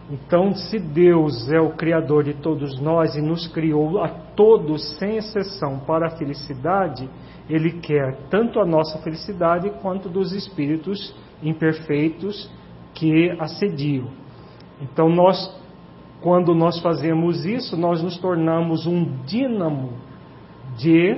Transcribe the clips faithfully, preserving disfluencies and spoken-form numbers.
Então, se Deus é o Criador de todos nós e nos criou a todos, sem exceção, para a felicidade, Ele quer tanto a nossa felicidade quanto dos espíritos imperfeitos que assediam. Então, nós, quando nós fazemos isso, nós nos tornamos um dínamo de,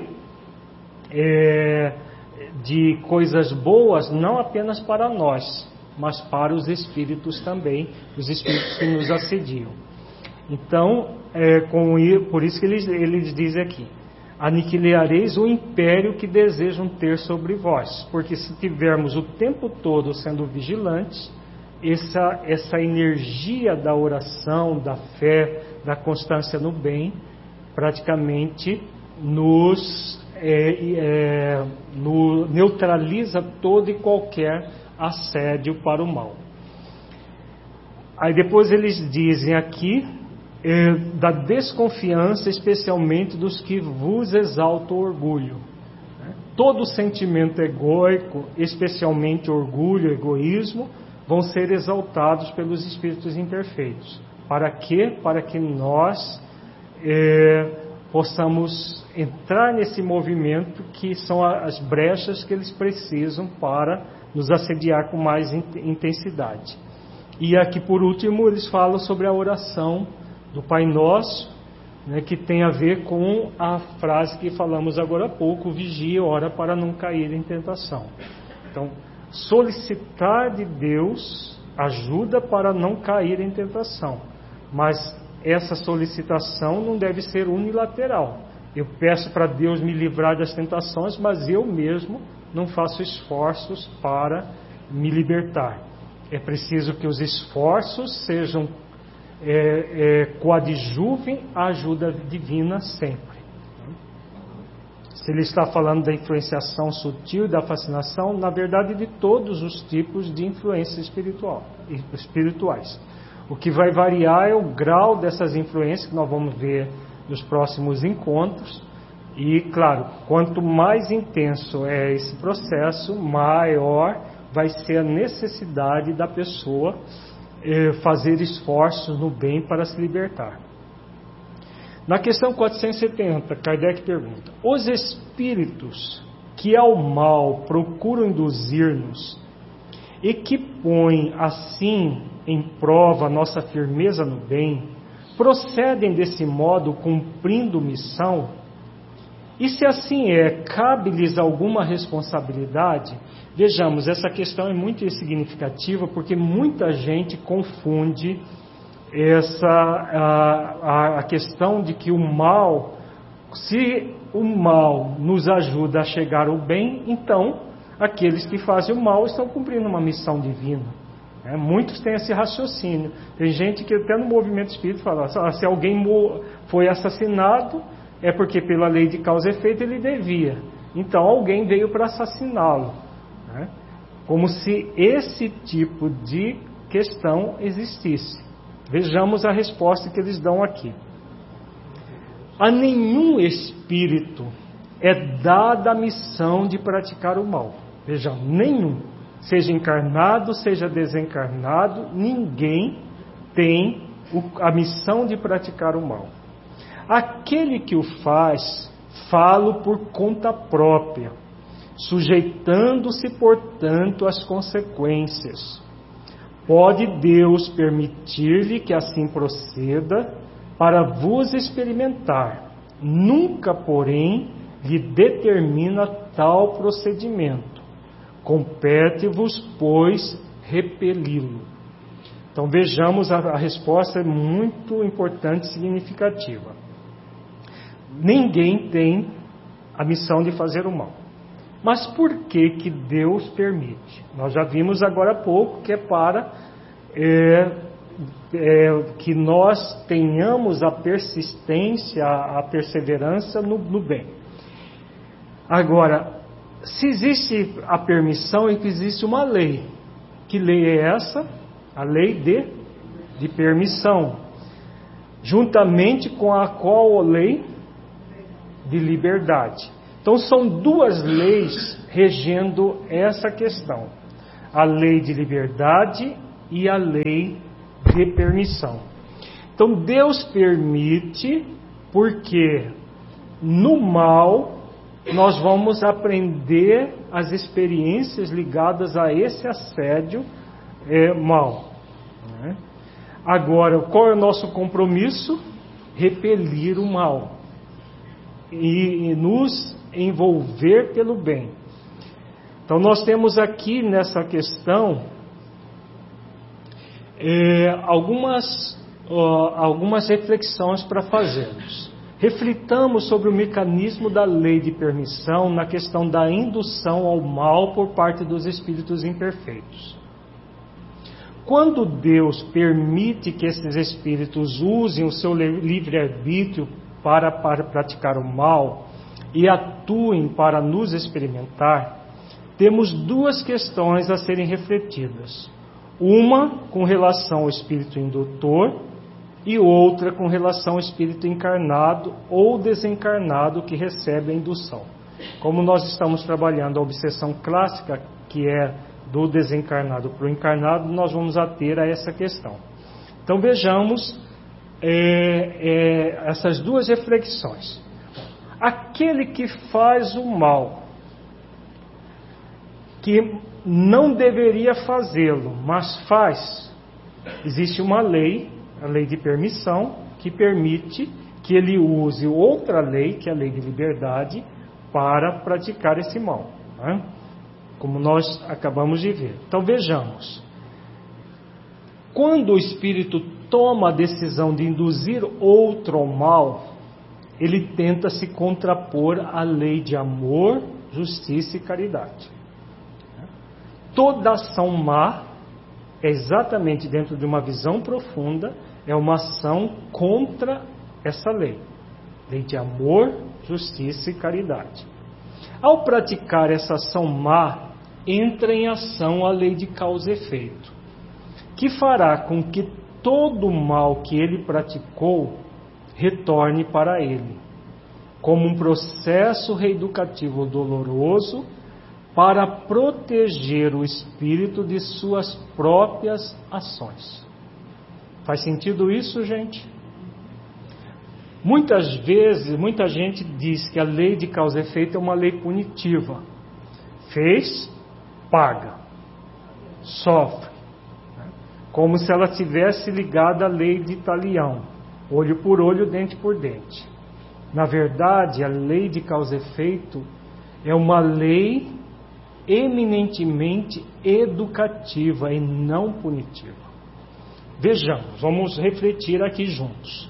é, de coisas boas, não apenas para nós, mas para os espíritos também, os espíritos que nos assediam. Então, é, com, por isso que eles, eles dizem aqui: aniquilareis o império que desejam ter sobre vós, porque se tivermos o tempo todo sendo vigilantes, essa, essa energia da oração, da fé, da constância no bem, praticamente nos é, é, no, neutraliza todo e qualquer assédio para o mal. Aí depois eles dizem aqui é, da desconfiança, especialmente dos que vos exaltam o orgulho. Todo sentimento egóico, especialmente orgulho, egoísmo, vão ser exaltados pelos espíritos imperfeitos. Para quê? Para que nós é, possamos entrar nesse movimento, que são as brechas que eles precisam para nos assediar com mais intensidade. E aqui, por último, eles falam sobre a oração do Pai Nosso, né, que tem a ver com a frase que falamos agora há pouco: vigia e ora para não cair em tentação. Então, solicitar de Deus ajuda para não cair em tentação, mas essa solicitação não deve ser unilateral. Eu peço para Deus me livrar das tentações, mas eu mesmo não faço esforços para me libertar. É preciso que os esforços sejam é, é, coadjuvem a ajuda divina sempre. Se ele está falando da influenciação sutil e da fascinação, na verdade, de todos os tipos de influência espiritual, espirituais. O que vai variar é o grau dessas influências, que nós vamos ver nos próximos encontros. E, claro, quanto mais intenso é esse processo, maior vai ser a necessidade da pessoa eh, fazer esforços no bem para se libertar. Na questão quatrocentos e setenta, Kardec pergunta: os espíritos que ao mal procuram induzir-nos e que põem assim em prova nossa firmeza no bem, procedem desse modo cumprindo missão? E se assim é, cabe-lhes alguma responsabilidade? Vejamos, essa questão é muito significativa, porque muita gente confunde essa, a, a questão de que o mal, se o mal nos ajuda a chegar ao bem, então aqueles que fazem o mal estão cumprindo uma missão divina. É, muitos têm esse raciocínio. Tem gente que até no movimento espírita fala: ah, se alguém foi assassinado, é porque pela lei de causa e efeito ele devia. Então alguém veio para assassiná-lo. Né? Como se esse tipo de questão existisse. Vejamos a resposta que eles dão aqui. A nenhum espírito é dada a missão de praticar o mal. Vejam, nenhum. Seja encarnado, seja desencarnado, ninguém tem a missão de praticar o mal. Aquele que o faz, falo por conta própria, sujeitando-se, portanto, às consequências. Pode Deus permitir-lhe que assim proceda para vos experimentar. Nunca, porém, lhe determina tal procedimento. Compete-vos, pois, repeli-lo. Então vejamos, a, a resposta é muito importante e significativa. Ninguém tem a missão de fazer o mal. Mas por que que Deus permite? Nós já vimos agora há pouco que é para é, é, que nós tenhamos a persistência, a perseverança no, no bem. Agora, se existe a permissão, é que existe uma lei. Que lei é essa? A lei de, de permissão. Juntamente com a qual lei? De liberdade. Então são duas leis regendo essa questão. A lei de liberdade e a lei de permissão. Então Deus permite porque no mal nós vamos aprender as experiências ligadas a esse assédio é, mal. Né? Agora, qual é o nosso compromisso? Repelir o mal e, e nos envolver pelo bem. Então nós temos aqui nessa questão é, algumas, ó, algumas reflexões para fazermos. Reflitamos sobre o mecanismo da lei de permissão na questão da indução ao mal por parte dos espíritos imperfeitos. Quando Deus permite que esses espíritos usem o seu livre-arbítrio para, para praticar o mal e atuem para nos experimentar, temos duas questões a serem refletidas. Uma com relação ao espírito indutor e outra com relação ao espírito encarnado ou desencarnado que recebe a indução. Como nós estamos trabalhando a obsessão clássica, que é do desencarnado para o encarnado, nós vamos ater a essa questão. Então vejamos é, é, essas duas reflexões. Aquele que faz o mal, que não deveria fazê-lo, mas faz, existe uma lei, a lei de permissão, que permite que ele use outra lei, que é a lei de liberdade, para praticar esse mal, né? Como nós acabamos de ver. Então vejamos, quando o espírito toma a decisão de induzir outro ao mal, ele tenta se contrapor à lei de amor, justiça e caridade. Toda ação má é exatamente dentro de uma visão profunda, é uma ação contra essa lei. Lei de amor, justiça e caridade. Ao praticar essa ação má, entra em ação a lei de causa e efeito, que fará com que todo o mal que ele praticou retorne para ele, como um processo reeducativo doloroso para proteger o espírito de suas próprias ações. Faz sentido isso, gente? Muitas vezes, muita gente diz que a lei de causa e efeito é uma lei punitiva. Fez, paga, sofre. Como se ela tivesse ligada à lei de Talião, olho por olho, dente por dente. Na verdade, a lei de causa e efeito é uma lei eminentemente educativa e não punitiva. Vejamos, vamos refletir aqui juntos.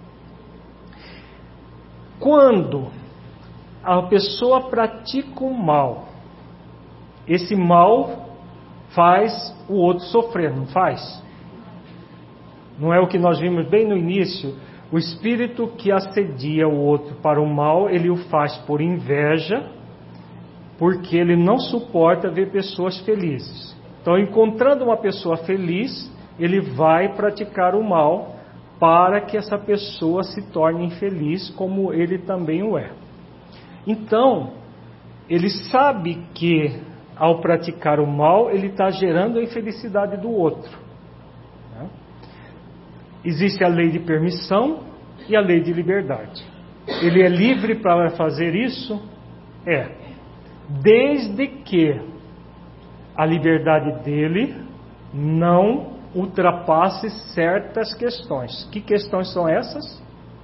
Quando a pessoa pratica o mal, esse mal faz o outro sofrer, não faz? Não é o que nós vimos bem no início? O espírito que assedia o outro para o mal, ele o faz por inveja, porque ele não suporta ver pessoas felizes. Então, encontrando uma pessoa feliz, ele vai praticar o mal para que essa pessoa se torne infeliz, como ele também o é. Então, ele sabe que ao praticar o mal, ele está gerando a infelicidade do outro. Existe a lei de permissão e a lei de liberdade. Ele é livre para fazer isso? É. Desde que a liberdade dele não ultrapasse certas questões. Que questões são essas?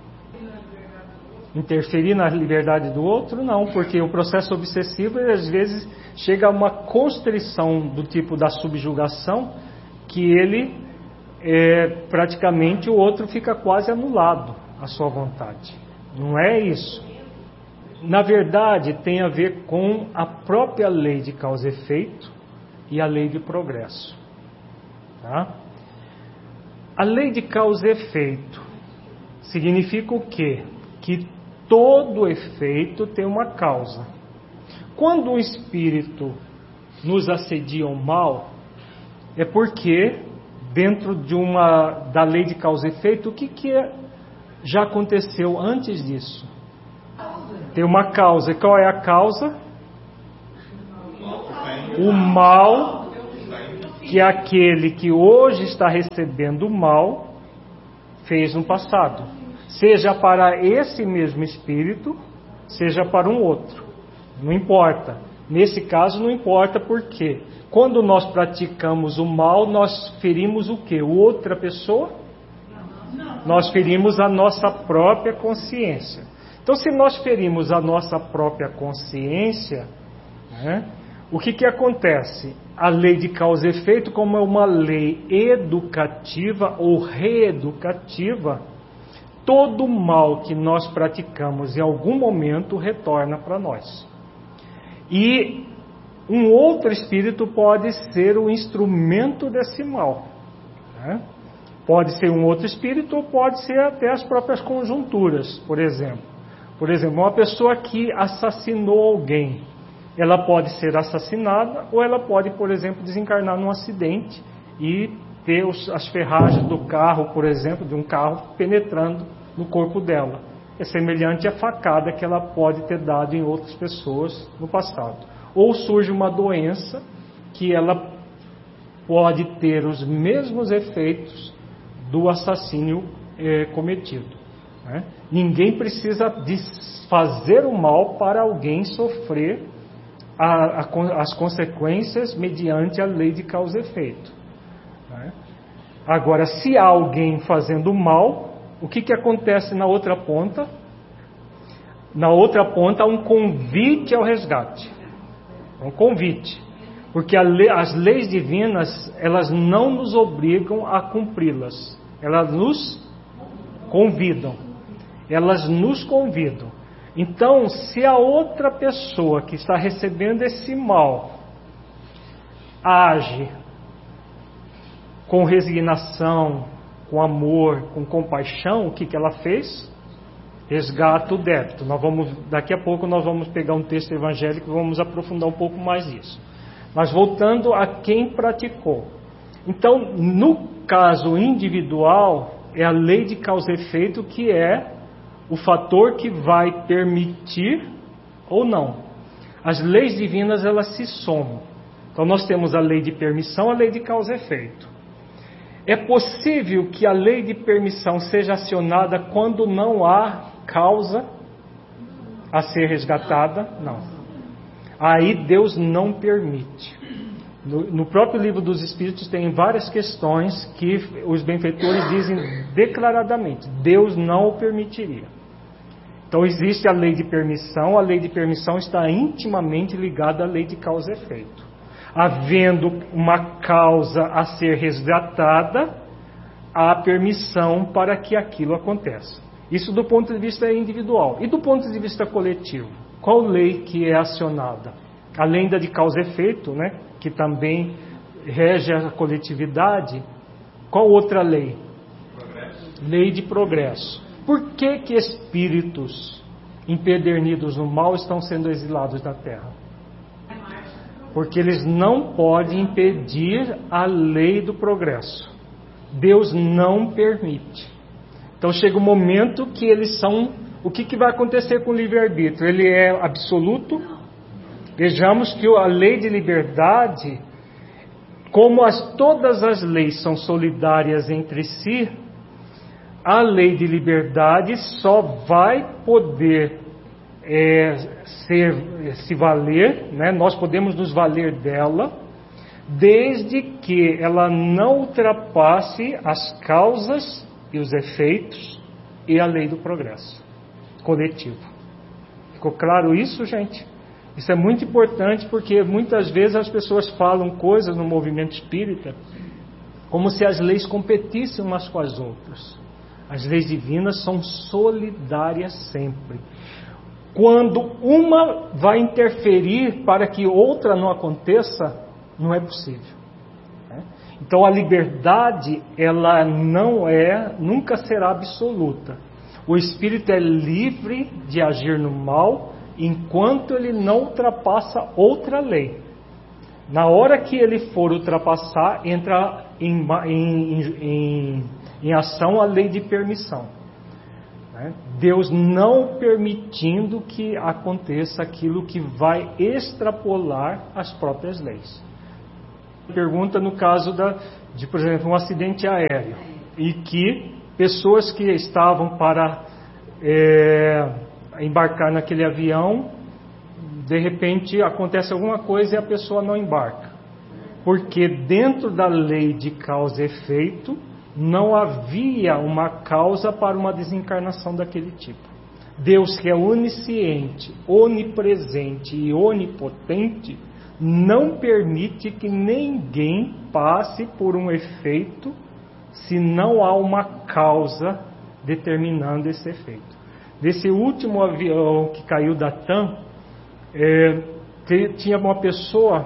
Interferir na liberdade do outro? Não, porque o processo obsessivo às vezes chega a uma constrição do tipo da subjugação, que ele é, praticamente o outro fica quase anulado à sua vontade. Não é isso. Na verdade, tem a ver com a própria lei de causa e efeito e a lei de progresso. Tá? A lei de causa e efeito significa o quê? Que todo efeito tem uma causa. Quando um espírito nos assedia o mal, é porque dentro de uma da lei de causa e efeito, o que, que já aconteceu antes disso? Tem uma causa. E qual é a causa? O mal que aquele que hoje está recebendo o mal fez no passado, seja para esse mesmo espírito, seja para um outro, não importa. Nesse caso não importa, porque quando nós praticamos o mal, nós ferimos o quê? Outra pessoa? Nós ferimos a nossa própria consciência. Então, se nós ferimos a nossa própria consciência, né, o que que acontece? A lei de causa e efeito, como é uma lei educativa ou reeducativa, todo mal que nós praticamos em algum momento retorna para nós. E um outro espírito pode ser o instrumento desse mal, né? Pode ser um outro espírito ou pode ser até as próprias conjunturas, por exemplo. Por exemplo, uma pessoa que assassinou alguém, ela pode ser assassinada ou ela pode, por exemplo, desencarnar num acidente e ter os, as ferragens do carro, por exemplo, de um carro penetrando no corpo dela. É semelhante à facada que ela pode ter dado em outras pessoas no passado. Ou surge uma doença que ela pode ter os mesmos efeitos do assassínio eh, cometido, né? Ninguém precisa fazer o mal para alguém sofrer a, a, as consequências mediante a lei de causa e efeito, né? Agora, se há alguém fazendo mal, o que, que acontece na outra ponta? Na outra ponta há um convite ao resgate. Um convite. Porque a lei, as leis divinas, elas não nos obrigam a cumpri-las. Elas nos convidam. Elas nos convidam. Então, se a outra pessoa que está recebendo esse mal age com resignação, com amor, com compaixão, o que, que ela fez? Resgata o débito. Nós vamos, daqui a pouco nós vamos pegar um texto evangélico e vamos aprofundar um pouco mais isso. Mas voltando a quem praticou. Então, no caso individual, é a lei de causa e efeito que é o fator que vai permitir ou não. As leis divinas, elas se somam. Então, nós temos a lei de permissão, a lei de causa e efeito. É possível que a lei de permissão seja acionada quando não há causa a ser resgatada? Não. Aí Deus não permite. No, no próprio livro dos Espíritos tem várias questões que os benfeitores dizem declaradamente: Deus não o permitiria. Então existe a lei de permissão, a lei de permissão está intimamente ligada à lei de causa e efeito. Havendo uma causa a ser resgatada, há permissão para que aquilo aconteça. Isso do ponto de vista individual. E do ponto de vista coletivo? Qual lei que é acionada? Além da de causa e efeito, né, que também rege a coletividade, qual outra lei? Progresso. Lei de progresso. Por que que espíritos empedernidos no mal estão sendo exilados da Terra? Porque eles não podem impedir a lei do progresso. Deus não permite. Então chega um momento que eles são... O que, que vai acontecer com o livre-arbítrio? Ele é absoluto? Vejamos que a lei de liberdade, como as, todas as leis são solidárias entre si, a lei de liberdade só vai poder é, ser, se valer, né? Nós podemos nos valer dela, desde que ela não ultrapasse as causas e os efeitos e a lei do progresso coletivo. Ficou claro isso, gente? Isso é muito importante, porque muitas vezes as pessoas falam coisas no movimento espírita como se as leis competissem umas com as outras. As leis divinas são solidárias sempre. Quando uma vai interferir para que outra não aconteça, não é possível. Então a liberdade, ela não é, nunca será absoluta. O espírito é livre de agir no mal enquanto ele não ultrapassa outra lei. Na hora que ele for ultrapassar, entra em, em, em, em ação a lei de permissão. Né? Deus não permitindo que aconteça aquilo que vai extrapolar as próprias leis. Pergunta no caso da, de, por exemplo, um acidente aéreo, e que pessoas que estavam para é, embarcar naquele avião, de repente acontece alguma coisa e a pessoa não embarca. Porque dentro da lei de causa e efeito, não havia uma causa para uma desencarnação daquele tipo. Deus, que é onisciente, onipresente e onipotente, não permite que ninguém passe por um efeito se não há uma causa determinando esse efeito. Desse último avião que caiu da TAM, é, tinha uma pessoa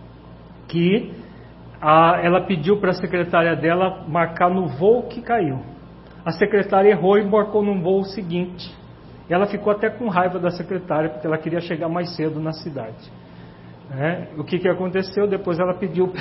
que a, ela pediu para a secretária dela marcar no voo que caiu. A secretária errou e marcou no voo seguinte. Ela ficou até com raiva da secretária, porque ela queria chegar mais cedo na cidade. É, o que, que aconteceu? Depois ela pediu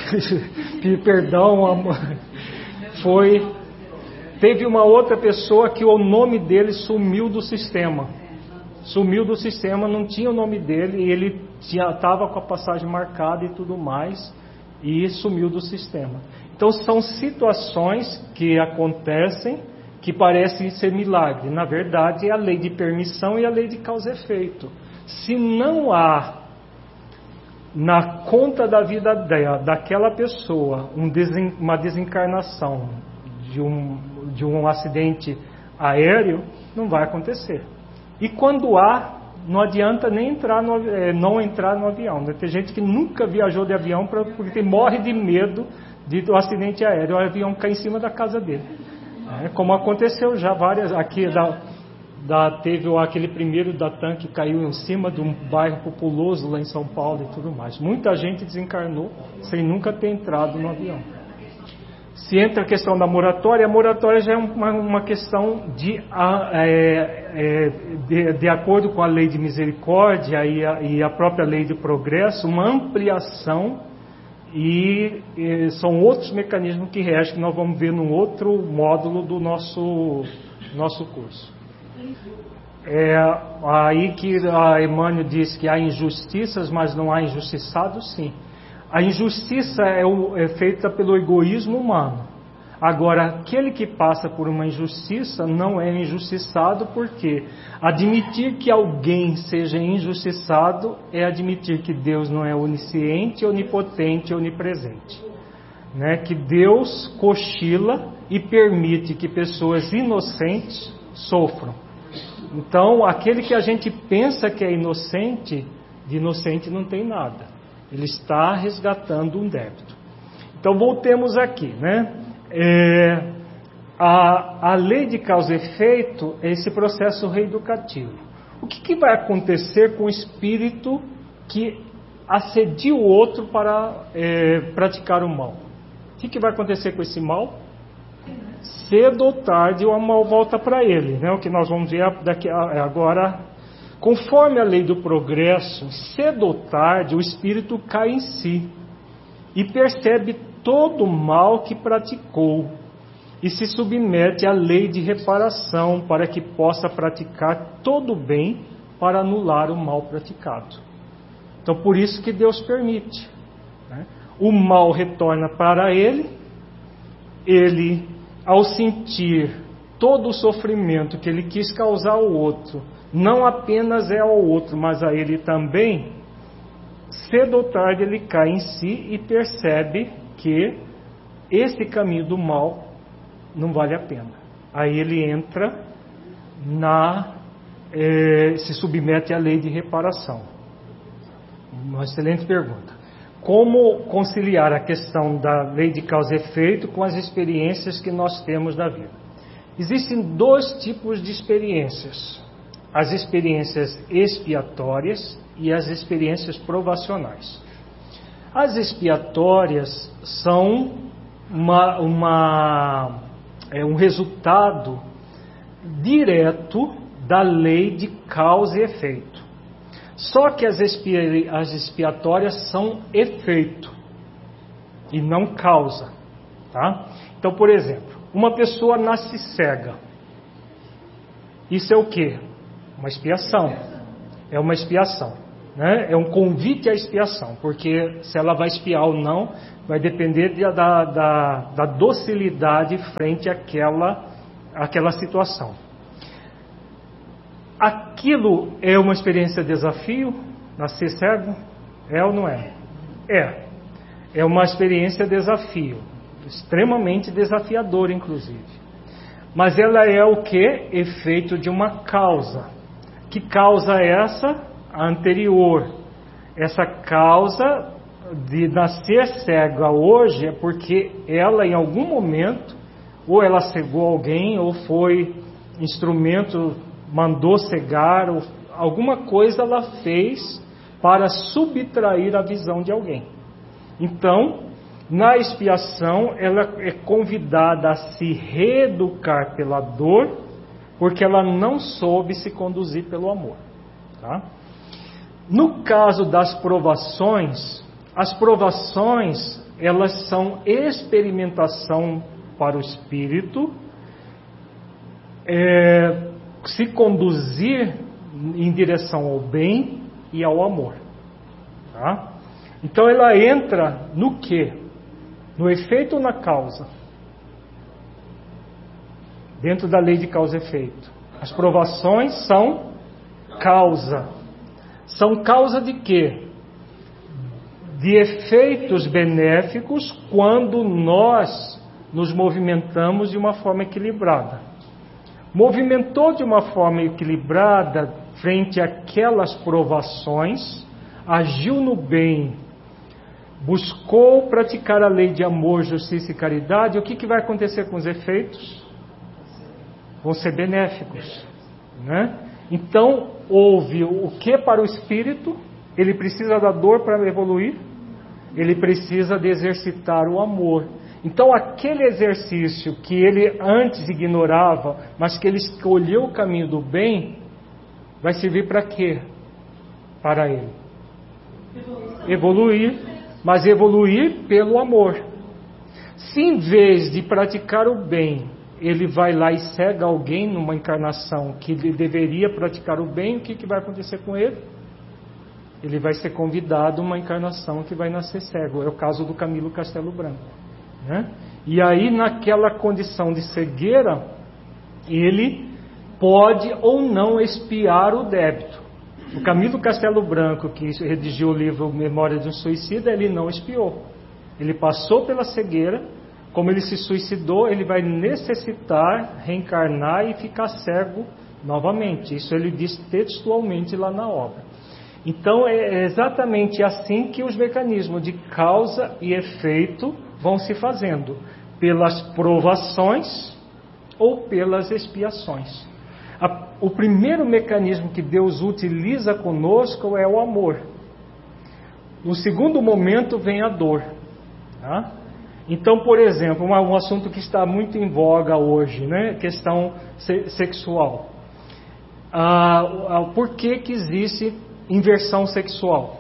perdão. Foi, teve uma outra pessoa que o nome dele sumiu do sistema. Sumiu do sistema, não tinha o nome dele, e ele estava com a passagem marcada e tudo mais, e sumiu do sistema. Então são situações que acontecem que parecem ser milagre. Na verdade é a lei de permissão e a lei de causa e efeito. Se não há na conta da vida dela, daquela pessoa, um desen, uma desencarnação de um, de um acidente aéreo, não vai acontecer. E quando há, não adianta nem entrar no, é, não entrar no avião. Né? Tem gente que nunca viajou de avião pra, porque morre de medo de, do acidente aéreo, o avião cai em cima da casa dele. É, como aconteceu já várias, aqui da, da, teve aquele primeiro da TAM que caiu em cima de um bairro populoso lá em São Paulo e tudo mais. Muita gente desencarnou sem nunca ter entrado no avião. Se entra a questão da moratória, a moratória já é uma, uma questão de, é, é, de, de acordo com a lei de misericórdia e a, e a própria lei de progresso, uma ampliação, e, e são outros mecanismos que regem, que nós vamos ver num outro módulo do nosso, nosso curso. É aí que a Emmanuel diz que há injustiças, mas não há injustiçados, sim. A injustiça é, o, é feita pelo egoísmo humano. Agora, aquele que passa por uma injustiça não é injustiçado, porque admitir que alguém seja injustiçado é admitir que Deus não é onisciente, onipotente, onipresente. Né? Que Deus cochila e permite que pessoas inocentes sofram. Então, aquele que a gente pensa que é inocente, de inocente não tem nada. Ele está resgatando um débito. Então voltemos aqui, né? É, a, a lei de causa e efeito é esse processo reeducativo. O que, que vai acontecer com o espírito que assedia o outro para é, praticar o mal? O que, que vai acontecer com esse mal? Cedo ou tarde o mal volta para ele, né? O que nós vamos ver daqui a, agora. Conforme a lei do progresso, cedo ou tarde o espírito cai em si e percebe todo o mal que praticou e se submete à lei de reparação para que possa praticar todo o bem para anular o mal praticado. Então, por isso que Deus permite. Né? O mal retorna para ele, ele, ao sentir todo o sofrimento que ele quis causar ao outro, não apenas é ao outro, mas a ele também, cedo ou tarde ele cai em si e percebe que esse caminho do mal não vale a pena. Aí ele entra na, eh, se submete à lei de reparação. Uma excelente pergunta. Como conciliar a questão da lei de causa e efeito com as experiências que nós temos da vida? Existem dois tipos de experiências. As experiências expiatórias e as experiências provacionais. As expiatórias são uma, uma, é um resultado direto da lei de causa e efeito. Só que as, expi, as expiatórias são efeito e não causa. Tá? Então, por exemplo, uma pessoa nasce cega. Isso é o quê? Uma expiação. É uma expiação. né? É um convite à expiação, porque se ela vai expiar ou não, vai depender da, da, da docilidade frente àquela, àquela situação. Aquilo é uma experiência de desafio? Nascer cego? É ou não é? É. É uma experiência de desafio, extremamente desafiadora, inclusive. Mas ela é o que? Efeito de uma causa. Que causa é essa? A anterior. Essa causa de nascer cega hoje é porque ela, em algum momento, ou ela cegou alguém, ou foi instrumento, mandou cegar, ou alguma coisa ela fez para subtrair a visão de alguém. Então, na expiação, ela é convidada a se reeducar pela dor, porque ela não soube se conduzir pelo amor. Tá? No caso das provações, as provações, elas são experimentação para o espírito, é, se conduzir em direção ao bem e ao amor. Tá? Então ela entra no quê? No efeito ou na causa? Dentro da lei de causa e efeito. As provações são causa. São causa de quê? De efeitos benéficos quando nós nos movimentamos de uma forma equilibrada. Movimentou de uma forma equilibrada frente àquelas provações, agiu no bem, buscou praticar a lei de amor, justiça e caridade, o que, que vai acontecer com os efeitos? Vão ser benéficos, né? Então, houve o que para o espírito? Ele precisa da dor para evoluir? Ele precisa de exercitar o amor. Então, aquele exercício que ele antes ignorava, mas que ele escolheu o caminho do bem, vai servir para quê? Para ele evoluir, mas evoluir pelo amor. Se em vez de praticar o bem, ele vai lá e cega alguém numa encarnação que ele deveria praticar o bem, o que, que vai acontecer com ele? Ele vai ser convidado a uma encarnação que vai nascer cego. É o caso do Camilo Castelo Branco, né? E aí, naquela condição de cegueira, ele pode ou não expiar o débito. O Camilo Castelo Branco, que redigiu o livro Memória de um Suicida, ele não expiou. Ele passou pela cegueira, como ele se suicidou, ele vai necessitar reencarnar e ficar cego novamente. Isso ele diz textualmente lá na obra. Então é exatamente assim que os mecanismos de causa e efeito vão se fazendo, pelas provações ou pelas expiações. A, o primeiro mecanismo que Deus utiliza conosco é o amor. No segundo momento vem a dor. Tá? Então, por exemplo, um, um assunto que está muito em voga hoje, né? Questão se, sexual. Ah, ah, por que que existe inversão sexual?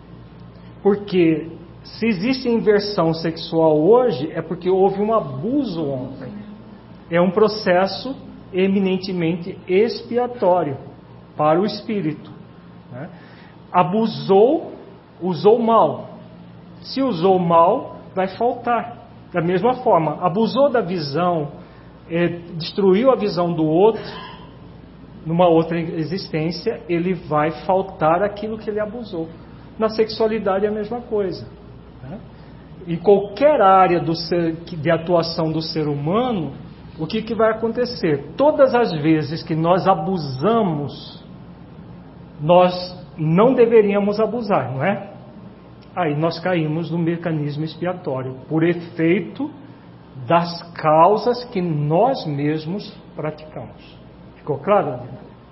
Porque se existe inversão sexual hoje, é porque houve um abuso ontem. É um processo eminentemente expiatório para o espírito, né? Abusou, usou mal. Se usou mal, vai faltar. Da mesma forma, abusou da visão, é, destruiu a visão do outro, numa outra existência, ele vai faltar aquilo que ele abusou. Na sexualidade é a mesma coisa, né? Em qualquer área do ser, de atuação do ser humano, o que, que vai acontecer? Todas as vezes que nós abusamos, nós não deveríamos abusar, não é? Aí nós caímos no mecanismo expiatório, por efeito das causas que nós mesmos praticamos. Ficou claro?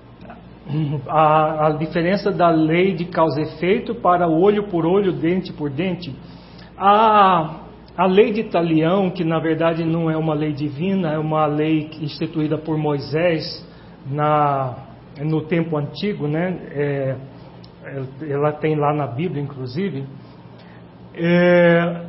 A, a diferença da lei de causa e efeito para olho por olho, dente por dente. A, a lei de Talião, que na verdade não é uma lei divina, é uma lei instituída por Moisés na, no tempo antigo, né? É, ela tem lá na Bíblia, inclusive. É,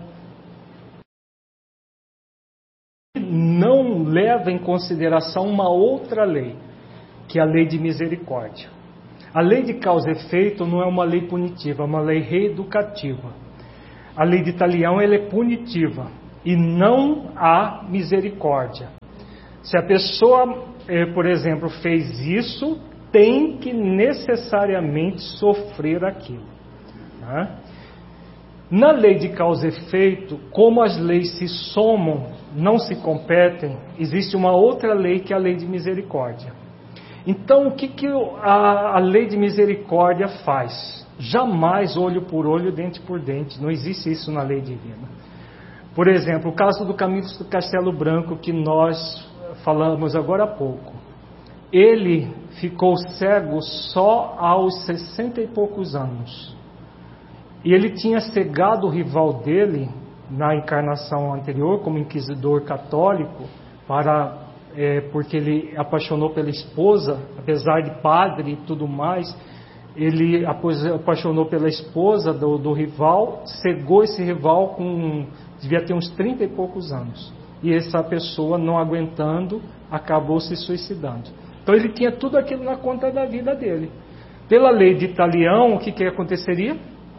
não leva em consideração uma outra lei, que é a lei de misericórdia. A lei de causa e efeito não é uma lei punitiva, é uma lei reeducativa. A lei de Talião ela é punitiva e não há misericórdia. Se a pessoa, por exemplo, fez isso, tem que necessariamente sofrer aquilo. Tá? Na lei de causa e efeito, como as leis se somam, não se competem, existe uma outra lei que é a lei de misericórdia. Então, o que, que a, a lei de misericórdia faz? Jamais olho por olho, dente por dente. Não existe isso na lei divina. Por exemplo, o caso do Camilo do Castelo Branco, que nós falamos agora há pouco. Ele ficou cego só aos sessenta e poucos anos. E ele tinha cegado o rival dele na encarnação anterior, como inquisidor católico, para, é, porque ele apaixonou pela esposa, apesar de padre e tudo mais, ele apaixonou pela esposa do, do rival, cegou esse rival com, devia ter uns trinta e poucos anos. E essa pessoa, não aguentando, acabou se suicidando. Então ele tinha tudo aquilo na conta da vida dele. Pela lei de Talião, o que, que aconteceria?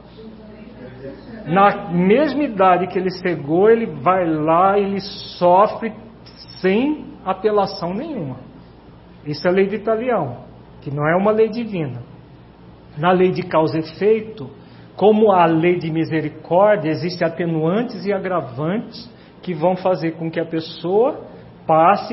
Na mesma idade que ele cegou, ele vai lá e ele sofre sem apelação nenhuma. Isso é a lei de Talião, que não é uma lei divina. Na lei de causa e efeito, como a lei de misericórdia, existem atenuantes e agravantes que vão fazer com que a pessoa passe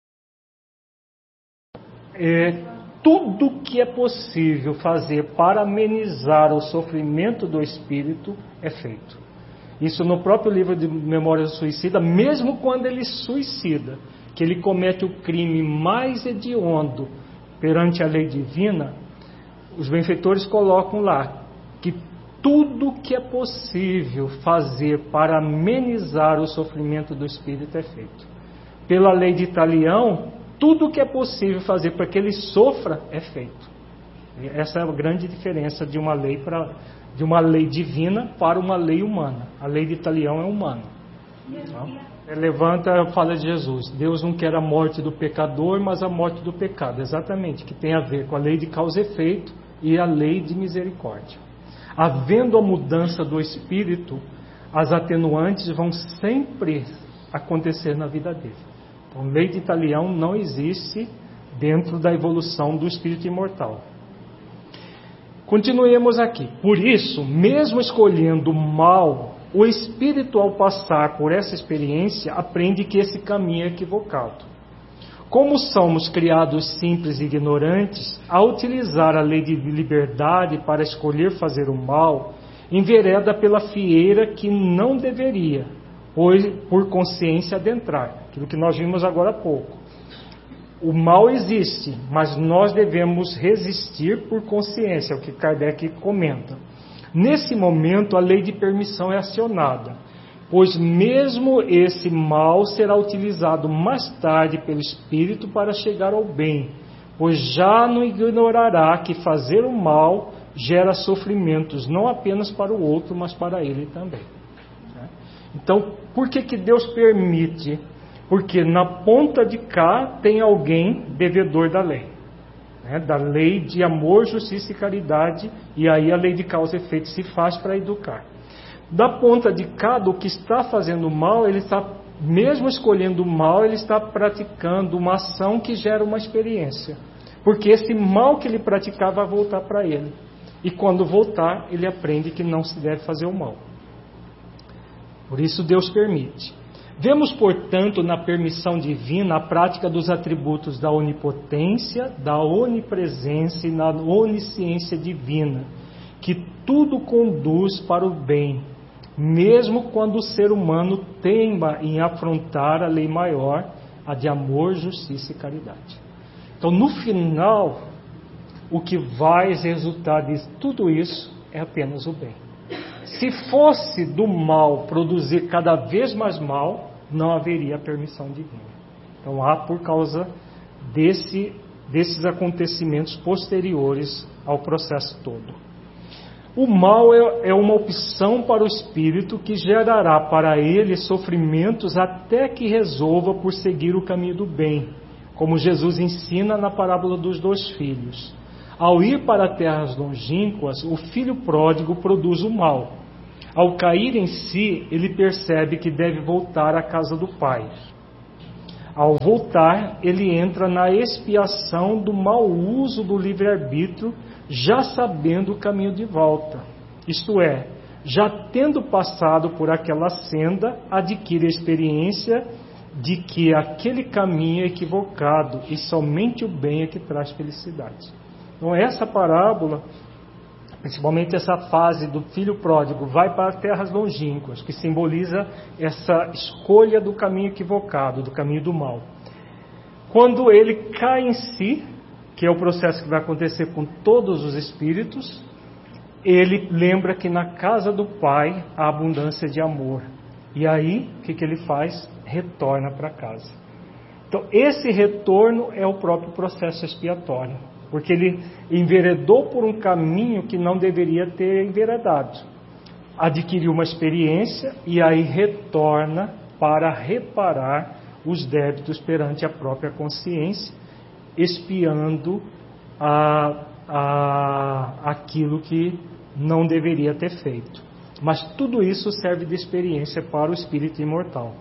é, tudo que é possível fazer para amenizar o sofrimento do espírito é feito. Isso no próprio livro de Memórias do Suicida, mesmo quando ele suicida, que ele comete o crime mais hediondo perante a lei divina, os benfeitores colocam lá que tudo que é possível fazer para amenizar o sofrimento do espírito é feito. Pela lei de Talião, tudo que é possível fazer para que ele sofra é feito. Essa é a grande diferença de uma lei para, de uma lei divina para uma lei humana. A lei de Talião é humana. Tá? Levanta, fala de Jesus. Deus não quer a morte do pecador, mas a morte do pecado. Exatamente, que tem a ver com a lei de causa e efeito e a lei de misericórdia. Havendo a mudança do espírito, as atenuantes vão sempre acontecer na vida dele. Então, lei de Talião não existe dentro da evolução do espírito imortal. Continuemos aqui. Por isso, mesmo escolhendo o mal, o espírito, ao passar por essa experiência, aprende que esse caminho é equivocado. Como somos criados simples e ignorantes, ao utilizar a lei de liberdade para escolher fazer o mal, envereda pela fieira que não deveria, pois por consciência adentrar. Aquilo que nós vimos agora há pouco. O mal existe, mas nós devemos resistir por consciência, é o que Kardec comenta. Nesse momento, a lei de permissão é acionada, pois mesmo esse mal será utilizado mais tarde pelo espírito para chegar ao bem, pois já não ignorará que fazer o mal gera sofrimentos não apenas para o outro, mas para ele também. Então, por que que Deus permite? Porque na ponta de cá tem alguém devedor da lei, né? Da lei de amor, justiça e caridade, e aí a lei de causa e efeito se faz para educar. Da ponta de cá, do que está fazendo mal, ele está, mesmo escolhendo o mal, ele está praticando uma ação que gera uma experiência. Porque esse mal que ele praticar vai voltar para ele. E quando voltar, ele aprende que não se deve fazer o mal. Por isso Deus permite. Vemos, portanto, na permissão divina a prática dos atributos da onipotência, da onipresença e na onisciência divina, que tudo conduz para o bem, mesmo quando o ser humano teima em afrontar a lei maior, a de amor, justiça e caridade. Então, no final, o que vai resultar de tudo isso é apenas o bem. Se fosse do mal produzir cada vez mais mal, não haveria permissão divina. Então há por causa desse, desses acontecimentos posteriores ao processo todo. O mal é, é uma opção para o espírito que gerará para ele sofrimentos até que resolva por seguir o caminho do bem, como Jesus ensina na parábola dos dois filhos. Ao ir para terras longínquas, o filho pródigo produz o mal. Ao cair em si, ele percebe que deve voltar à casa do pai. Ao voltar, ele entra na expiação do mau uso do livre-arbítrio, já sabendo o caminho de volta. Isto é, já tendo passado por aquela senda, adquire a experiência de que aquele caminho é equivocado e somente o bem é que traz felicidade. Então essa parábola, principalmente essa fase do filho pródigo, vai para terras longínquas, que simboliza essa escolha do caminho equivocado, do caminho do mal. Quando ele cai em si, que é o processo que vai acontecer com todos os espíritos, ele lembra que na casa do pai há abundância de amor. E aí, o que, que ele faz? Retorna para casa. Então, esse retorno é o próprio processo expiatório, porque ele enveredou por um caminho que não deveria ter enveredado. Adquiriu uma experiência e aí retorna para reparar os débitos perante a própria consciência, expiando a, a, aquilo que não deveria ter feito. Mas tudo isso serve de experiência para o espírito imortal.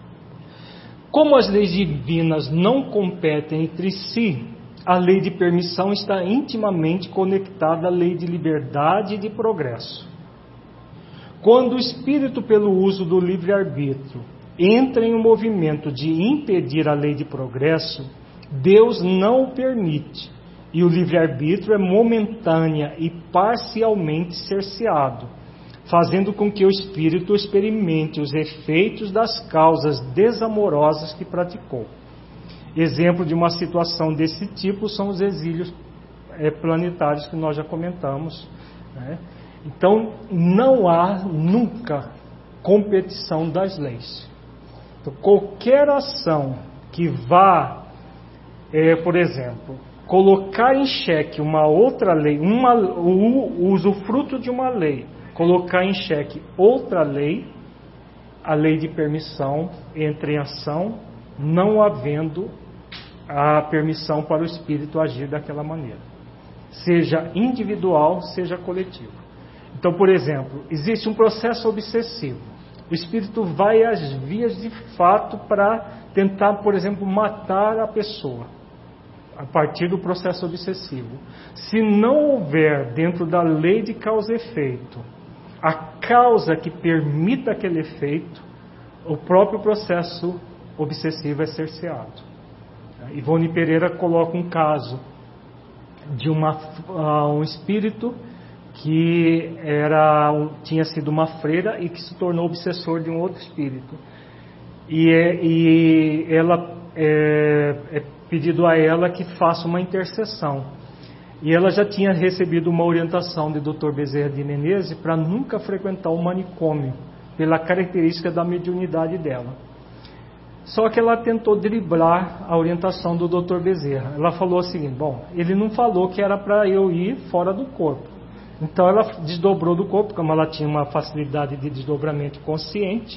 Como as leis divinas não competem entre si, a lei de permissão está intimamente conectada à lei de liberdade e de progresso. Quando o espírito, pelo uso do livre-arbítrio, entra em um movimento de impedir a lei de progresso, Deus não o permite, e o livre-arbítrio é momentânea e parcialmente cerceado, fazendo com que o espírito experimente os efeitos das causas desamorosas que praticou. Exemplo de uma situação desse tipo são os exílios planetários que nós já comentamos, né? Então, não há nunca competição das leis. Então, qualquer ação que vá, é, por exemplo, colocar em xeque uma outra lei, uma, o, o usufruto de uma lei, colocar em xeque outra lei, a lei de permissão entra em ação, não havendo a permissão para o espírito agir daquela maneira, seja individual, seja coletivo. Então, por exemplo, existe um processo obsessivo. O espírito vai às vias de fato para tentar, por exemplo, matar a pessoa, a partir do processo obsessivo. Se não houver dentro da lei de causa e efeito a causa que permita aquele efeito, o próprio processo obsessivo é cerceado. Ivone Pereira coloca um caso de uma, uh, um espírito que era, tinha sido uma freira e que se tornou obsessor de um outro espírito. E, e ela é, é pedido a ela que faça uma intercessão. E ela já tinha recebido uma orientação de doutor Bezerra de Menezes para nunca frequentar o manicômio, pela característica da mediunidade dela. Só que ela tentou driblar a orientação do doutor Bezerra. Ela falou o seguinte: bom, ele não falou que era para eu ir fora do corpo. Então ela desdobrou do corpo, como ela tinha uma facilidade de desdobramento consciente,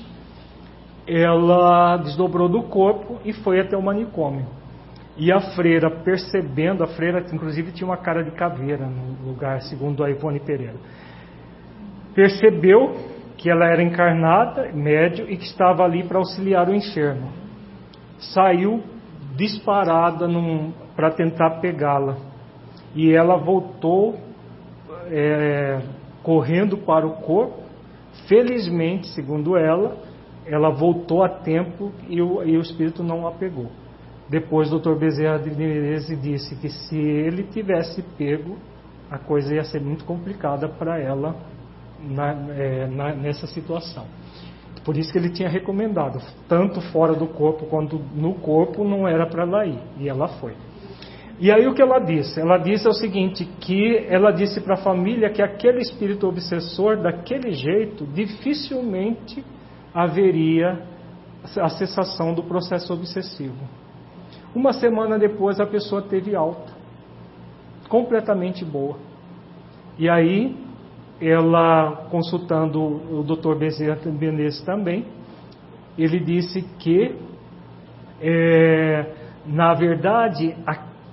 ela desdobrou do corpo e foi até o manicômio. E a freira, percebendo, a freira inclusive tinha uma cara de caveira no lugar, segundo a Ivone Pereira, percebeu que ela era encarnada, médio, e que estava ali para auxiliar o enfermo. Saiu disparada para tentar pegá-la. E ela voltou é, correndo para o corpo. Felizmente, segundo ela, ela voltou a tempo e o, e o espírito não a pegou. Depois o doutor Bezerra de Menezes disse que se ele tivesse pego, a coisa ia ser muito complicada para ela na, é, na, nessa situação. Por isso que ele tinha recomendado, tanto fora do corpo quanto no corpo, não era para ela ir, e ela foi. E aí o que ela disse? Ela disse o seguinte, que ela disse para a família que aquele espírito obsessor, daquele jeito, dificilmente haveria a cessação do processo obsessivo. Uma semana depois a pessoa teve alta, completamente boa. E aí, ela, consultando o doutor Bezerra de Menezes também, ele disse que, é, na verdade,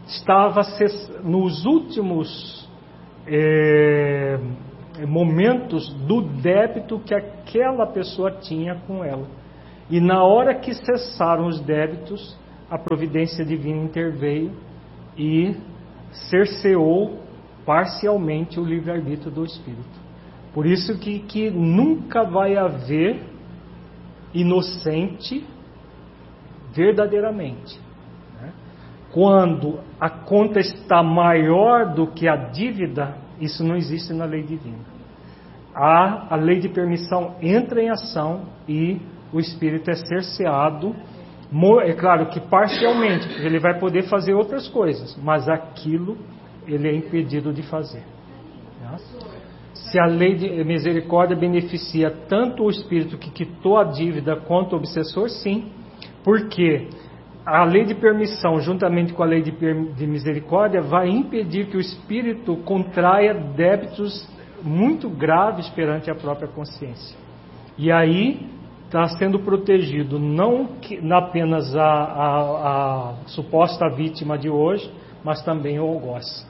estava nos últimos é, momentos do débito que aquela pessoa tinha com ela. E na hora que cessaram os débitos, a providência divina interveio e cerceou parcialmente o livre-arbítrio do espírito. Por isso que, que nunca vai haver inocente verdadeiramente. Né? Quando a conta está maior do que a dívida, isso não existe na lei divina. A, a lei de permissão entra em ação e o espírito é cerceado. É claro que parcialmente, porque ele vai poder fazer outras coisas, mas aquilo ele é impedido de fazer. Né? Se a lei de misericórdia beneficia tanto o espírito que quitou a dívida quanto o obsessor, sim, porque a lei de permissão, juntamente com a lei de, de misericórdia, vai impedir que o espírito contraia débitos muito graves perante a própria consciência. E aí está sendo protegido não apenas a, a, a suposta vítima de hoje, mas também o algoz.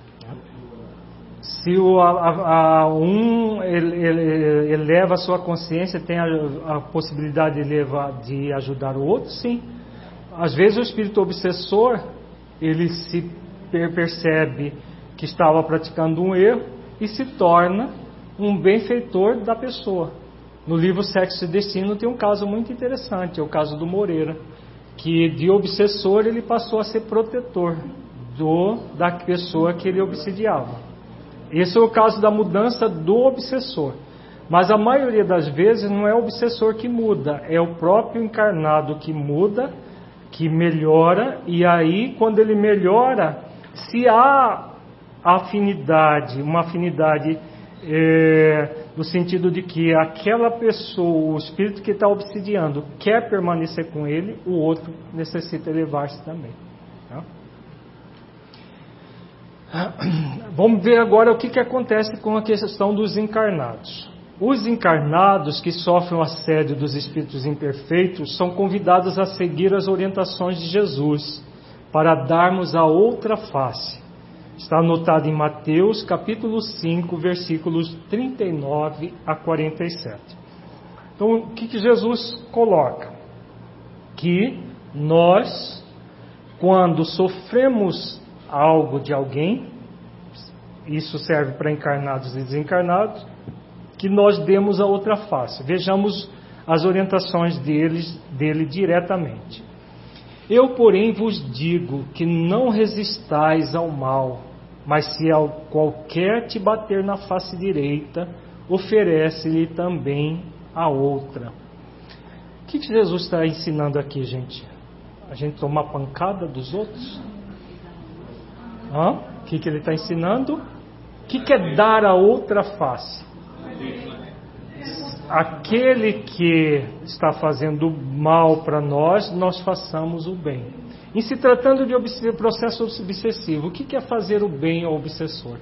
Se o, a, a, um ele, ele eleva a sua consciência, tem a, a possibilidade de, levar, de ajudar o outro, sim. Às vezes o espírito obsessor, ele se percebe que estava praticando um erro e se torna um benfeitor da pessoa. No livro Sexo e Destino tem um caso muito interessante, é o caso do Moreira, que de obsessor ele passou a ser protetor do, da pessoa que ele obsidiava. Esse é o caso da mudança do obsessor. Mas a maioria das vezes não é o obsessor que muda, é o próprio encarnado que muda, que melhora, e aí quando ele melhora, se há afinidade, uma afinidade é, no sentido de que aquela pessoa, o espírito que está obsidiando, quer permanecer com ele, o outro necessita elevar-se também. Tá? Vamos ver agora o que, que acontece com a questão dos encarnados. Os encarnados que sofrem o assédio dos espíritos imperfeitos são convidados a seguir as orientações de Jesus para darmos a outra face. Está anotado em Mateus capítulo cinco, versículos trinta e nove a quarenta e sete. Então, o que, que Jesus coloca? Que nós, quando sofremos algo de alguém, isso serve para encarnados e desencarnados, que nós demos a outra face. Vejamos as orientações deles, dele diretamente. Eu, porém, vos digo que não resistais ao mal, mas se qualquer te bater na face direita, oferece-lhe também a outra. O que Jesus está ensinando aqui, gente? A gente tomar pancada dos outros? Hã? O que, que ele está ensinando? O que, que é dar a outra face? Aquele que está fazendo mal para nós, nós façamos o bem. Em se tratando de processo obsessivo, o que é fazer o bem ao obsessor?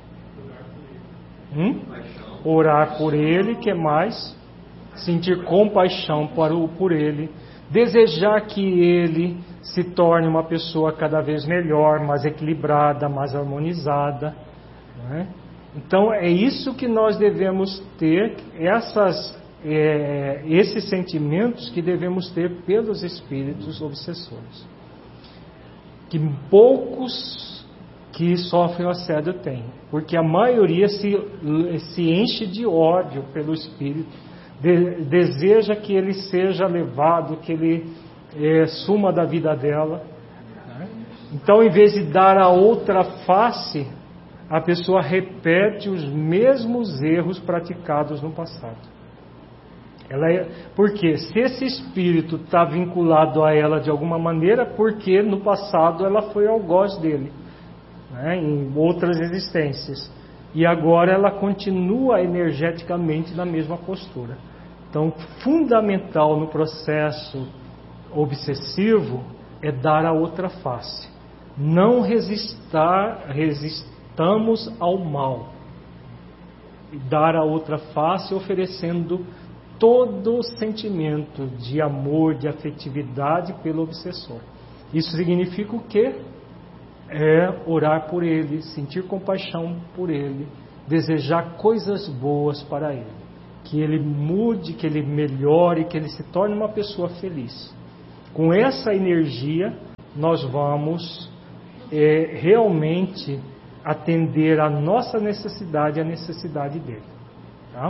Hum? Orar por ele, que é mais? Sentir compaixão por ele, desejar que ele se torne uma pessoa cada vez melhor, mais equilibrada, mais harmonizada. Não é? Então é isso que nós devemos ter, essas, é, esses sentimentos que devemos ter pelos espíritos obsessores. Que poucos que sofrem o assédio têm, porque a maioria se, se enche de ódio pelo espírito, de, deseja que ele seja levado, que ele é, suma da vida dela. Né? Então, em vez de dar a outra face, a pessoa repete os mesmos erros praticados no passado. Ela é, porque se esse espírito está vinculado a ela de alguma maneira, porque no passado ela foi algoz dele, né, em outras existências, e agora ela continua energeticamente na mesma postura. Então, fundamental no processo obsessivo é dar a outra face, não resistar, resistamos ao mal, e dar a outra face oferecendo todo o sentimento de amor, de afetividade pelo obsessor. Isso significa o quê? é orar por ele, sentir compaixão por ele, desejar coisas boas para ele, que ele mude, que ele melhore, que ele se torne uma pessoa feliz. Com essa energia, nós vamos é, realmente atender a nossa necessidade e a necessidade dele. Tá?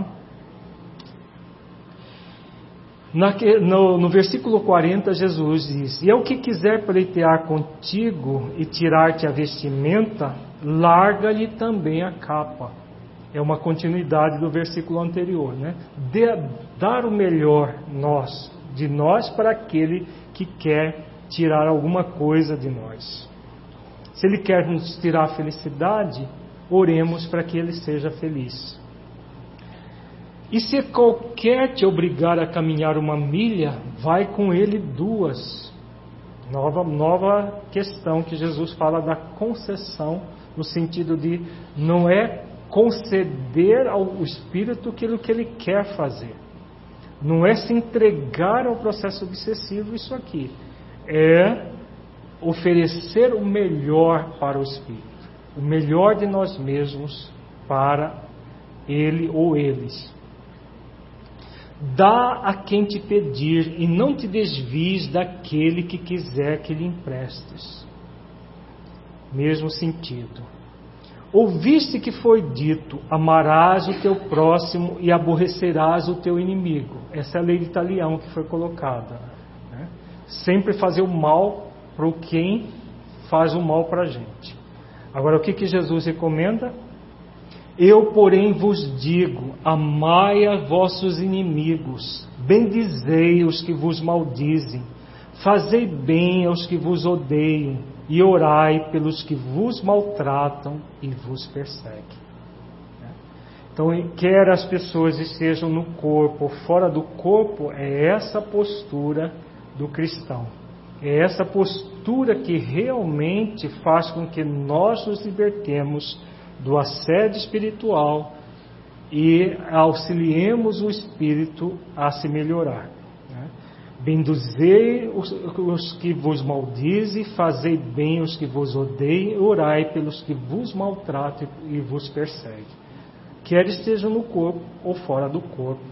Na, no, no versículo quarenta, Jesus diz: E ao que quiser pleitear contigo e tirar-te a vestimenta, larga-lhe também a capa. É uma continuidade do versículo anterior, né? De, dar o melhor nós, de nós para aquele que quer tirar alguma coisa de nós. Se ele quer nos tirar a felicidade, oremos para que ele seja feliz. E se qualquer te obrigar a caminhar uma milha, vai com ele duas. Nova, nova questão que Jesus fala da concessão, no sentido de não é conceder ao Espírito aquilo que ele quer fazer. Não é se entregar ao processo obsessivo isso aqui. É oferecer o melhor para o Espírito. O melhor de nós mesmos para ele ou eles. Dá a quem te pedir e não te desvies daquele que quiser que lhe emprestes. Mesmo sentido. Ouviste que foi dito: amarás o teu próximo e aborrecerás o teu inimigo. Essa é a lei de Talião que foi colocada. Né? Sempre fazer o mal para quem faz o mal para a gente. Agora, o que, que Jesus recomenda? Eu, porém, vos digo: amai a vossos inimigos, bendizei os que vos maldizem, fazei bem aos que vos odeiam, e orai pelos que vos maltratam e vos perseguem. Então, quer as pessoas estejam no corpo ou fora do corpo, é essa postura do cristão. É essa postura que realmente faz com que nós nos libertemos do assédio espiritual e auxiliemos o espírito a se melhorar. Né? Bendizei os, os que vos maldizem, fazei bem os que vos odeiam, orai pelos que vos maltratam e vos perseguem. Quer estejam no corpo ou fora do corpo.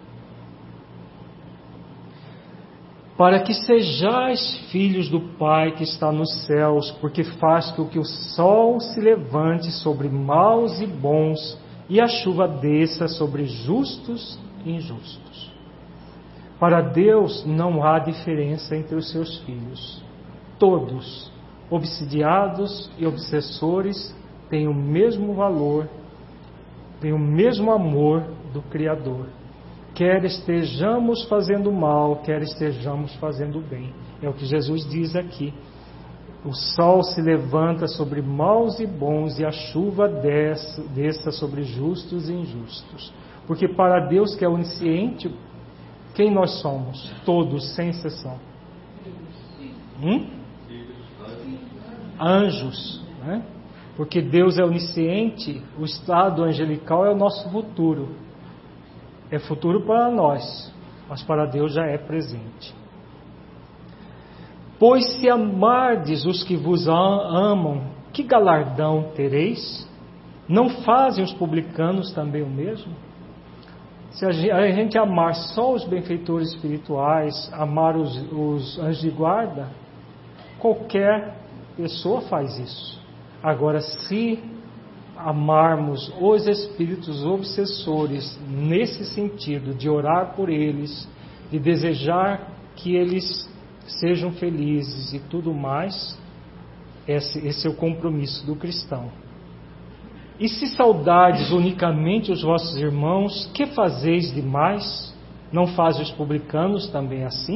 Para que sejais filhos do Pai que está nos céus, porque faz com que o sol se levante sobre maus e bons, e a chuva desça sobre justos e injustos. Para Deus não há diferença entre os seus filhos. Todos, obsidiados e obsessores, têm o mesmo valor, têm o mesmo amor do Criador. Quer estejamos fazendo mal, quer estejamos fazendo bem. É o que Jesus diz aqui. O sol se levanta sobre maus e bons, e a chuva desce, desça sobre justos e injustos. Porque para Deus, que é onisciente, quem nós somos? Todos, sem exceção. Hum? Anjos, né? Porque Deus é onisciente, o estado angelical é o nosso futuro. É futuro para nós, mas para Deus já é presente. Pois se amardes os que vos amam, que galardão tereis? Não fazem os publicanos também o mesmo? Se a gente amar só os benfeitores espirituais, amar os, os anjos de guarda, qualquer pessoa faz isso. Agora, se amarmos os espíritos obsessores nesse sentido de orar por eles, de desejar que eles sejam felizes e tudo mais, esse, esse é o compromisso do cristão. E se saudades unicamente os vossos irmãos, que fazeis demais? Não fazem os publicanos também assim?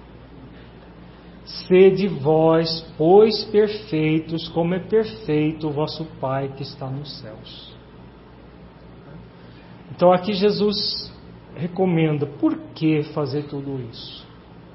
Sede vós, pois, perfeitos, como é perfeito o vosso Pai que está nos céus. Então aqui Jesus recomenda, por que fazer tudo isso?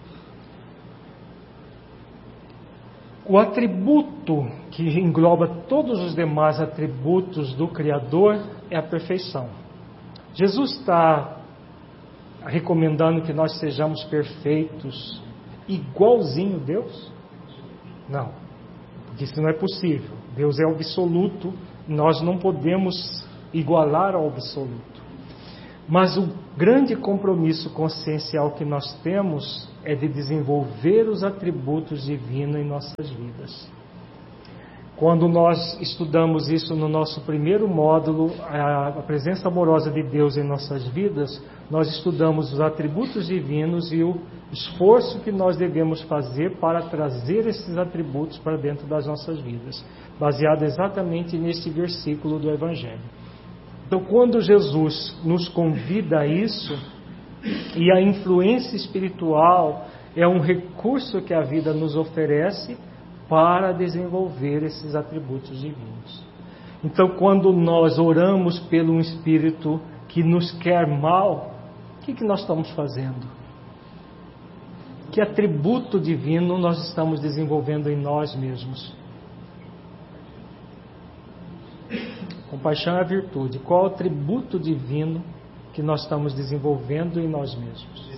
O atributo que engloba todos os demais atributos do Criador é a perfeição. Jesus está recomendando que nós sejamos perfeitos igualzinho Deus? Não. Disse, não é possível. Deus é absoluto, nós não podemos igualar ao absoluto. Mas o grande compromisso consciencial que nós temos é de desenvolver os atributos divinos em nossas vidas. Quando nós estudamos isso no nosso primeiro módulo, a presença amorosa de Deus em nossas vidas, nós estudamos os atributos divinos e o esforço que nós devemos fazer para trazer esses atributos para dentro das nossas vidas, baseado exatamente nesse versículo do Evangelho. Então, quando Jesus nos convida a isso, e a influência espiritual é um recurso que a vida nos oferece para desenvolver esses atributos divinos. Então, quando nós oramos pelo espírito que nos quer mal, o que, que nós estamos fazendo? Que atributo divino nós estamos desenvolvendo em nós mesmos? Compaixão é a virtude. Qual o atributo divino que nós estamos desenvolvendo em nós mesmos?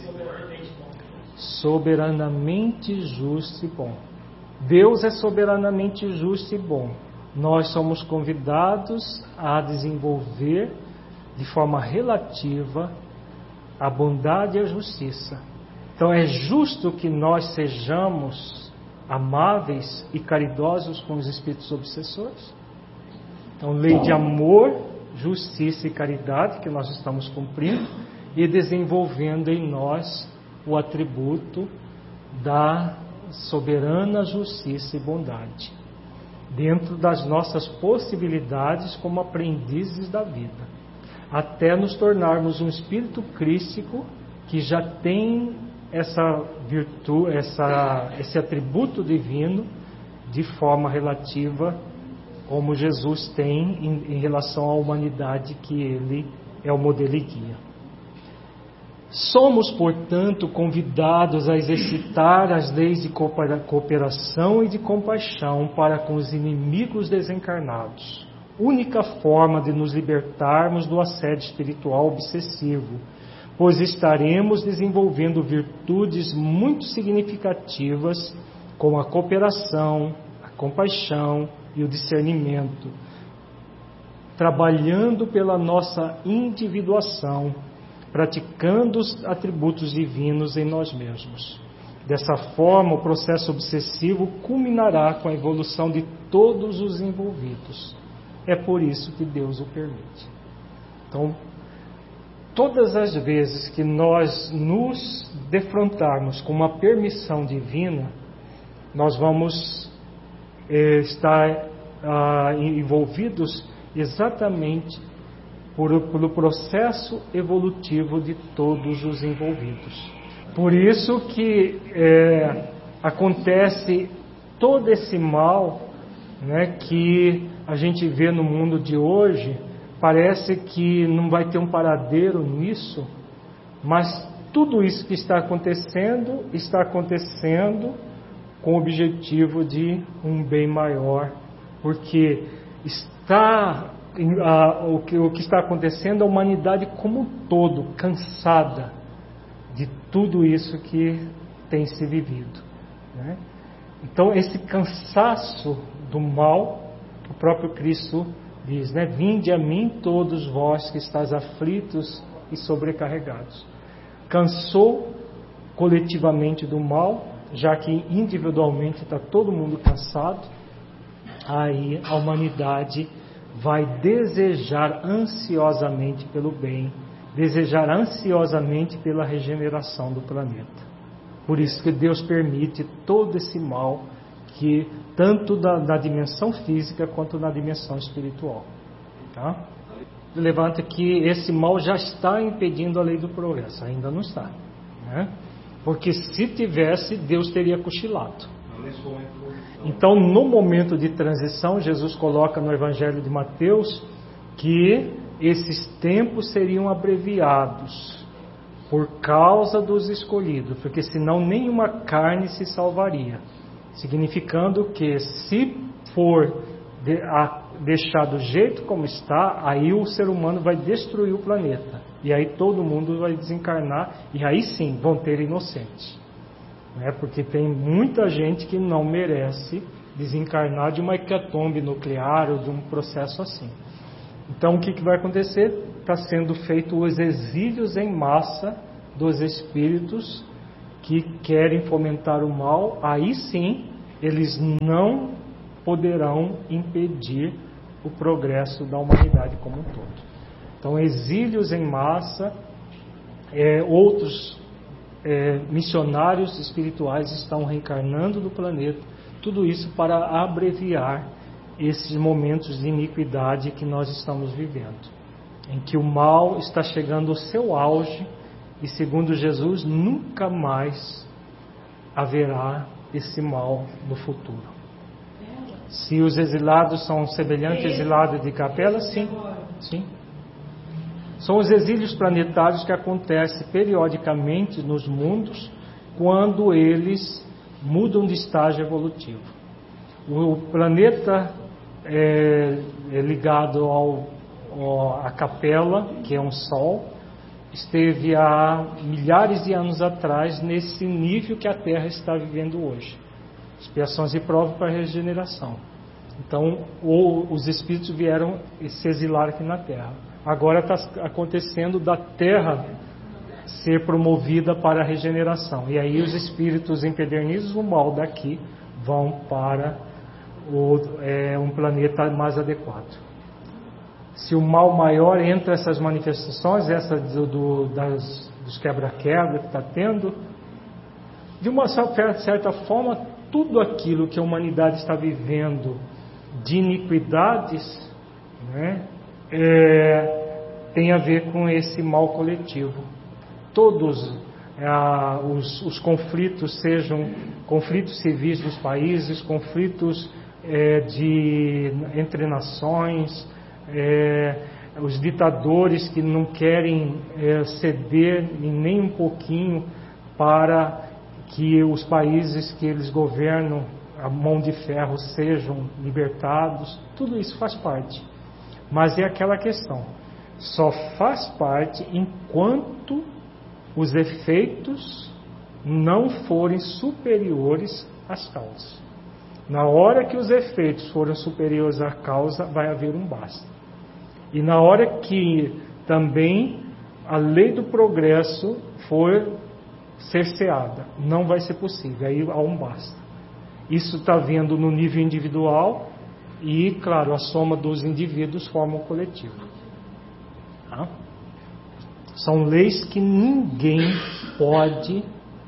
Soberanamente justo e bom. Deus é soberanamente justo e bom. Nós somos convidados a desenvolver de forma relativa a bondade e a justiça. Então é justo que nós sejamos amáveis e caridosos com os espíritos obsessores? Então, lei de amor, justiça e caridade que nós estamos cumprindo e desenvolvendo em nós o atributo da soberana justiça e bondade, dentro das nossas possibilidades como aprendizes da vida, até nos tornarmos um espírito crístico que já tem essa virtude, essa, esse atributo divino de forma relativa, como Jesus tem em, em relação à humanidade, que Ele é o modelo e guia. Somos, portanto, convidados a exercitar as leis de cooperação e de compaixão para com os inimigos desencarnados, única forma de nos libertarmos do assédio espiritual obsessivo, pois estaremos desenvolvendo virtudes muito significativas como a cooperação, a compaixão e o discernimento, trabalhando pela nossa individuação, praticando os atributos divinos em nós mesmos. Dessa forma, o processo obsessivo culminará com a evolução de todos os envolvidos. É por isso que Deus o permite. Então, todas as vezes que nós nos defrontarmos com uma permissão divina, nós vamos eh, estar ah, envolvidos exatamente por, pelo processo evolutivo de todos os envolvidos. Por isso que é, acontece todo esse mal, né, que a gente vê no mundo de hoje. Parece que não vai ter um paradeiro nisso, mas tudo isso que está acontecendo, está acontecendo com o objetivo de um bem maior, porque está a, o, que, o que está acontecendo, a humanidade como um todo, cansada de tudo isso que tem se vivido, né? Então, esse cansaço do mal, o próprio Cristo diz, né? Vinde a mim todos vós que estáis aflitos e sobrecarregados. Cansou coletivamente do mal, já que individualmente está todo mundo cansado. Aí a humanidade vai desejar ansiosamente pelo bem, desejar ansiosamente pela regeneração do planeta. Por isso que Deus permite todo esse mal, que tanto na, na dimensão física quanto na dimensão espiritual. Tá? Levanta que esse mal já está impedindo a lei do progresso, ainda não está, né? Porque se tivesse, Deus teria cochilado. Então, no momento de transição, Jesus coloca no Evangelho de Mateus que esses tempos seriam abreviados por causa dos escolhidos, porque senão nenhuma carne se salvaria. Significando que se for de, a, deixar do jeito como está, aí o ser humano vai destruir o planeta. E aí todo mundo vai desencarnar, e aí sim vão ter inocentes. Né? Porque tem muita gente que não merece desencarnar de uma hecatombe nuclear ou de um processo assim. Então o que, que vai acontecer? Está sendo feito os exílios em massa dos espíritos que querem fomentar o mal. Aí sim eles não poderão impedir o progresso da humanidade como um todo. Então exílios em massa, é, outros é, missionários espirituais estão reencarnando no planeta. Tudo isso para abreviar esses momentos de iniquidade que nós estamos vivendo, em que o mal está chegando ao seu auge e, segundo Jesus, nunca mais haverá esse mal no futuro. Se os exilados são semelhantes a exilados de capela, sim, sim. São os exílios planetários que acontecem periodicamente nos mundos quando eles mudam de estágio evolutivo. O planeta é, é ligado ao, ao, à capela, que é um sol, esteve há milhares de anos atrás nesse nível que a Terra está vivendo hoje. Expiações e provas para regeneração. Então, o, os espíritos vieram se exilar aqui na Terra. Agora está acontecendo da Terra ser promovida para a regeneração. E aí os espíritos empedernidos do mal daqui vão para o, é, um planeta mais adequado. Se o mal maior entra essas manifestações, essa do, do, das, dos quebra-quebra que está tendo, de uma certa forma, tudo aquilo que a humanidade está vivendo de iniquidades, né, é, tem a ver com esse mal coletivo. Todos ah, os, os conflitos, sejam conflitos civis dos países, conflitos é, de, entre nações, é, os ditadores que não querem é, ceder nem um pouquinho para que os países que eles governam, a mão de ferro, sejam libertados, tudo isso faz parte. Mas é aquela questão, só faz parte enquanto os efeitos não forem superiores às causas. Na hora que os efeitos forem superiores à causa, vai haver um basta. E na hora que também a lei do progresso for cerceada, não vai ser possível, aí há um basta. Isso está vendo no nível individual e, claro, a soma dos indivíduos forma o coletivo. Tá? São leis que ninguém pode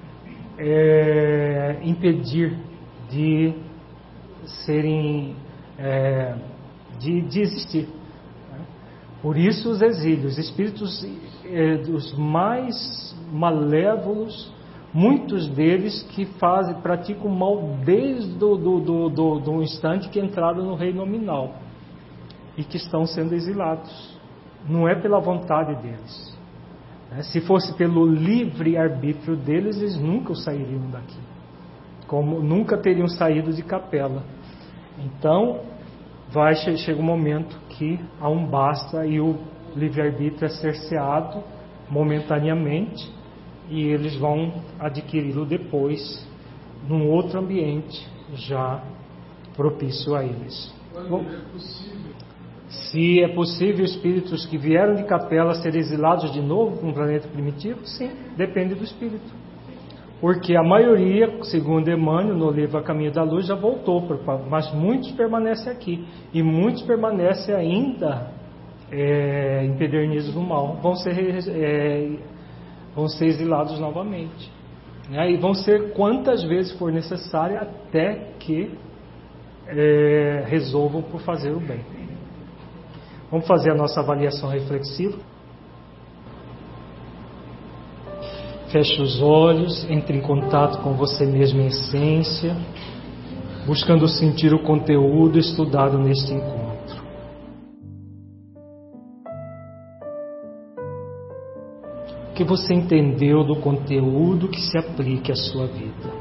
é, impedir de serem, é, de, de existir. Por isso os exílios, espíritos é, dos mais malévolos, muitos deles que fazem, praticam mal desde do, do, do, do, do instante que entraram no reino nominal e que estão sendo exilados. Não é pela vontade deles. Se fosse pelo livre arbítrio deles, eles nunca sairiam daqui, como nunca teriam saído de capela. Então vai chega um momento que há um basta e o livre arbítrio é cerceado momentaneamente e eles vão adquiri-lo depois num outro ambiente já propício a eles. Bom, se é possível espíritos que vieram de capela ser exilados de novo para um planeta primitivo, sim, depende do espírito. Porque a maioria, segundo Emmanuel, no livro A Caminho da Luz, já voltou, mas muitos permanecem aqui. E muitos permanecem ainda é, empedernidos no mal. Vão ser, é, vão ser exilados novamente. Né? E vão ser quantas vezes for necessário até que é, resolvam por fazer o bem. Vamos fazer a nossa avaliação reflexiva. Feche os olhos, entre em contato com você mesmo em essência, buscando sentir o conteúdo estudado neste encontro. O que você entendeu do conteúdo que se aplique à sua vida?